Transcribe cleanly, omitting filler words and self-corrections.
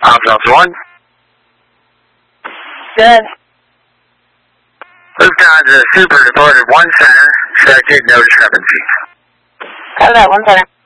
Officer 1. Good. Lufthansa Super reported 1 center, expected no discrepancies. Got that 1 center.